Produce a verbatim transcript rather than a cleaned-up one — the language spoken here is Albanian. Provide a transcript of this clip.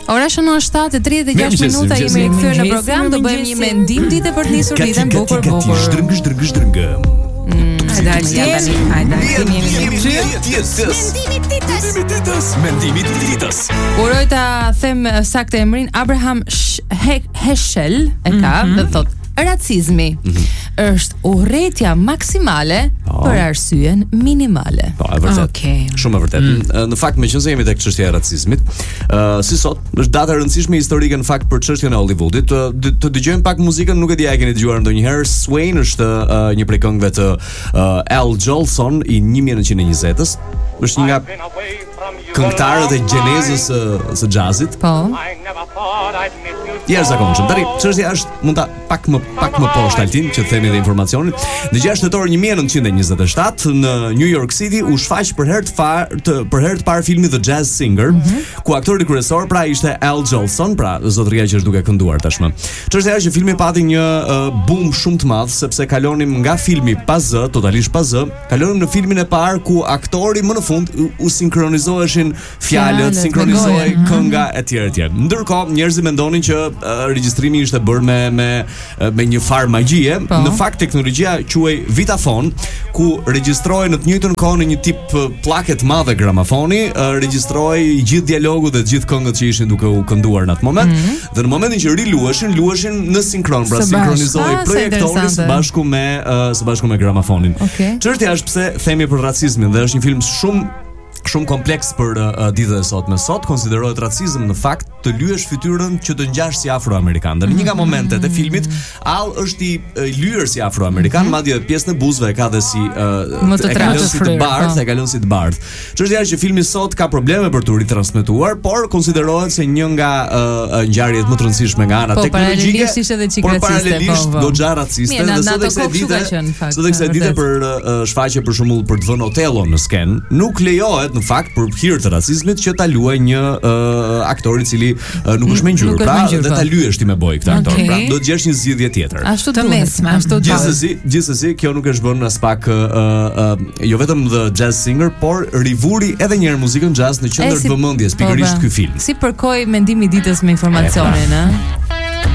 Ora shënon shtatë e tridhjetë e gjashtë minuta, jemi rikthyer në program, do bëjmë një mendim ditë për të nisur ditën bukur bukur. Zdrëng zdrëng zdrëng. Hajde, hajde, hajde. Kemi jemi Mendimi ditës. Mendimi ditës. Uroj ta them saktë emrin, Abraham Heschel e ka, dhe thot racizmi është urrëtia maksimale për arsyen minimale. Po, e vërtet. Okay. Shumë e vërtet. Mm. Në fakt, meqense jemi tek çështja e racizmit, uh, si sot, është data e rëndësishme historike në fakt për çështjen e Hollywoodit. Të, të dëgjojmë pak muzikën, nuk e di a e keni dëgjuar ndonjëherë. Swain është uh, një prej këngëve të uh, Al Jolson i nineteen twenty's. Është një nga këngëtarët e gjenezës së së jazzit. Po. Jashtëzakonshëm. Tani çështja është mund ta pak më pak më poshtë Altin që të themi edhe informacionin. Në gjashtë tetor nineteen twenty-seven në New York City u shfaq për herë të parë të për herë të parë filmi The Jazz Singer, mm-hmm. ku aktori kryesor pra ishte Al Jolson, pra zotëria që është duke kënduar tashmë. Çështja është që filmi pati një uh, boom shumë të madh sepse kalonim nga filmi pa zë, totalisht pa zë, kalonim në filmin e parë ku aktori më në fund u, u sinkronizoheshin fjalët, sinkronizohej kënga etj etj. Ndërkohë njerëzit mendonin që uh, regjistrimi ishte bërë me me me një farë magjie. Po. Në fakt teknologjia quhej Vitafon, ku regjistroi në të njëjtën kohë në një tip pllake të madhe gramafoni, uh, regjistroi gjithë dialogu dhe gjithë këngët që ishin duke u kënduar në atë moment. Mm-hmm. Dhe në momentin që riluheshin, luheshin në sinkron, pra sinkronizohej projektori së bashku me uh, së bashku me gramafonin. Okay. Çështja është pse themi për racizmin dhe është një film shumë shumë kompleks për uh, ditën e sotme. Sot konsiderohet racizëm në fakt të lyesh fytyrën që të ngjash si afroamerikan. Dhe në një nga momentet e filmit, Al është i uh, lyer si afroamerikan, madje pjesën e buzëve e ka dhe si uh, e ka lënë si të bardhë, e ka lënë si të bardhë. Çështja është që filmi sot ka probleme për të ritransmetuar, por konsiderohet se një nga uh, ngjarjet më të rëndësishme nga ana teknologjike. Por paralelisht goxha raciste dhe sot ekse dite, sot ekse dite për uh, shfaqje për shembull për të vënë Otello në sken, nuk lejohet në fakt për hir të racizmit që ta luajë një uh, aktor i cili uh, nuk është më ngjyrë, pra dhe ta lyesh ti me boj këtë aktor. Okay. Pra do të gjesh një zgjidhje tjetër. Ashtu të mesme, ashtu të. Gjithsesi, gjithsesi kjo nuk është bërë as pak uh, uh, jo vetëm The Jazz Singer, por rivuri edhe një herë muzikën jazz në qendër të vëmendjes pikërisht ky film. Si përkoj mendimi ditës me informacionin, ë?